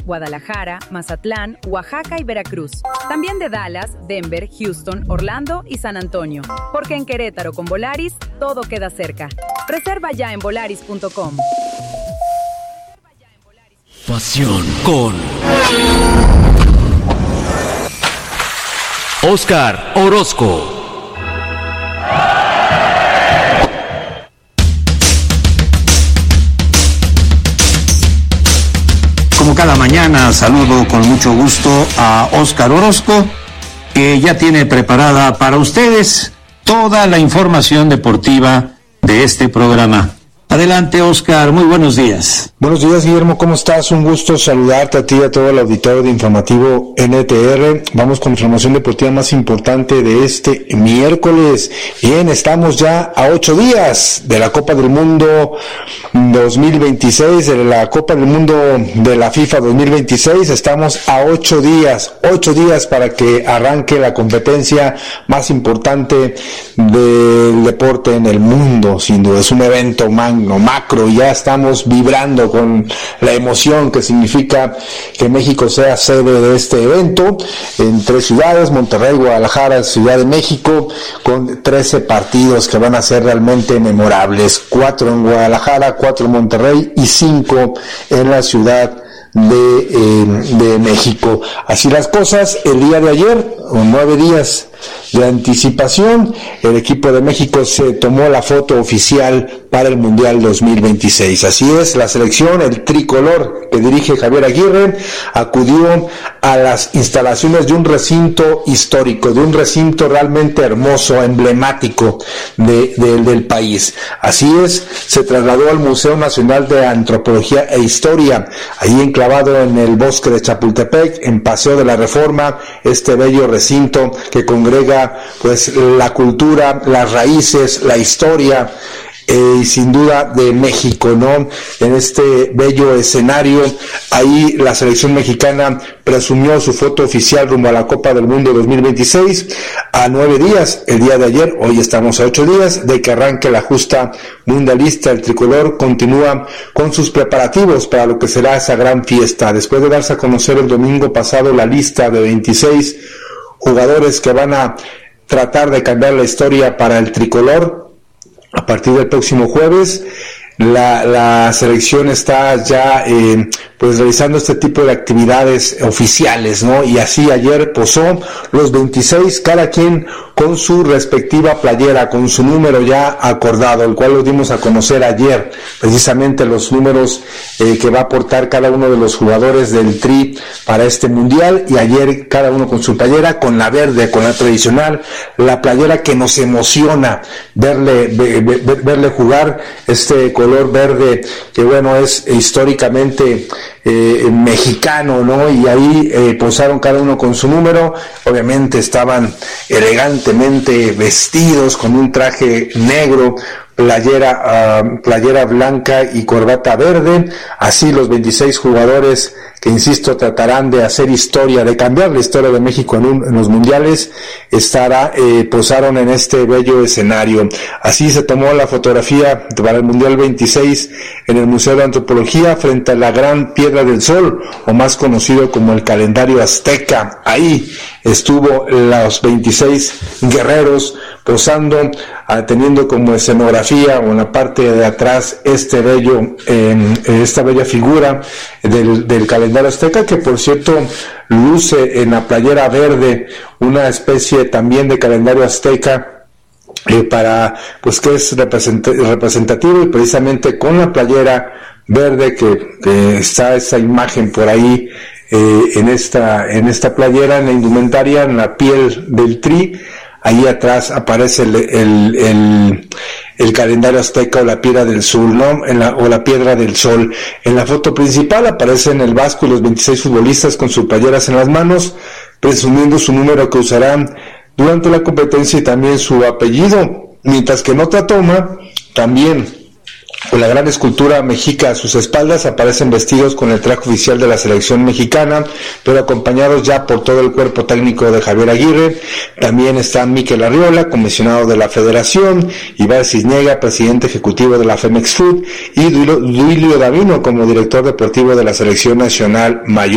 Guadalajara, Mazatlán, Oaxaca y Veracruz. También de Dallas, Denver, Houston, Orlando y San Antonio. Porque en Querétaro con Volaris todo queda cerca. Reserva ya en volaris.com. Pasión con Óscar Orozco. Como cada mañana, saludo con mucho gusto a Óscar Orozco, que ya tiene preparada para ustedes toda la información deportiva de este programa. Adelante, Óscar, muy buenos días. Buenos días, Guillermo, ¿cómo estás? Un gusto saludarte a ti y a todo el auditorio de Informativo NTR. Vamos con la información deportiva más importante de este miércoles. Bien, estamos ya a 8 días de la Copa del Mundo 2026, de la Copa del Mundo de la FIFA 2026. Estamos a 8 días para que arranque la competencia más importante del deporte en el mundo, sin duda. Es un evento macro, y ya estamos vibrando con la emoción que significa que México sea sede de este evento en 3 ciudades, Monterrey, Guadalajara, Ciudad de México, con 13 partidos que van a ser realmente memorables, 4 en Guadalajara, 4 en Monterrey y 5 en la Ciudad de México. Así las cosas, el día de ayer, 9 días de anticipación, el equipo de México se tomó la foto oficial para el Mundial 2026. Así es, la selección, el tricolor que dirige Javier Aguirre, acudió a las instalaciones de un recinto histórico, de un recinto realmente hermoso, emblemático del país. Así es, se trasladó al Museo Nacional de Antropología e Historia, ahí enclavado en el bosque de Chapultepec, en Paseo de la Reforma, este bello recinto que congrega pues la cultura, las raíces, la historia, y sin duda de México, ¿no? En este bello escenario, ahí la selección mexicana presumió su foto oficial rumbo a la Copa del Mundo 2026 a 9 días, el día de ayer. Hoy estamos a 8 días de que arranque la justa mundialista. El tricolor continúa con sus preparativos para lo que será esa gran fiesta. Después de darse a conocer el domingo pasado la lista de 26 jugadores que van a tratar de cambiar la historia para el tricolor, a partir del próximo jueves, la selección está ya pues realizando este tipo de actividades oficiales, ¿no? Y así ayer posó los 26, cada quien con su respectiva playera, con su número ya acordado, el cual lo dimos a conocer ayer, precisamente los números que va a aportar cada uno de los jugadores del Tri para este mundial, y ayer cada uno con su playera, con la verde, con la tradicional, la playera que nos emociona verle jugar, este color verde que bueno es históricamente mexicano, ¿no? Y ahí posaron cada uno con su número. Obviamente estaban elegantemente vestidos con un traje negro, playera blanca y corbata verde. Así los 26 jugadores que, insisto, tratarán de hacer historia, de cambiar la historia de México en los mundiales, posaron en este bello escenario. Así se tomó la fotografía para el Mundial 26 en el Museo de Antropología frente a la Gran Piedra del Sol, o más conocido como el calendario azteca. Ahí estuvo los 26 guerreros posando, teniendo como escenografía o en la parte de atrás esta bella figura del calendario azteca, que por cierto luce en la playera verde una especie también de calendario azteca, pues que es representativo, y precisamente con la playera verde que está esa imagen por ahí en esta playera, en la indumentaria, en la piel del Tri. Ahí atrás aparece el calendario azteca o la piedra del sol, ¿no? O la piedra del sol. En la foto principal aparecen el Vasco y los 26 futbolistas con sus playeras en las manos, presumiendo su número que usarán durante la competencia y también su apellido, mientras que en otra toma, también con la gran escultura mexica a sus espaldas, aparecen vestidos con el traje oficial de la selección mexicana, pero acompañados ya por todo el cuerpo técnico de Javier Aguirre. También está Mikel Arriola, comisionado de la Federación, Ibar Cisniega, presidente ejecutivo de la Femex Food, y Duilio Davino como director deportivo de la Selección Nacional Mayor.